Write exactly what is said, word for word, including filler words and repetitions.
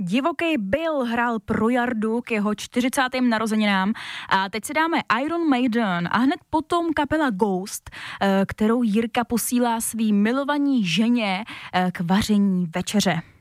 Divoký Bill hrál pro Jardu k jeho čtyřicátým narozeninám a teď si dáme Iron Maiden a hned potom kapela Ghost, kterou Jirka posílá svý milovaní ženě k vaření večeře.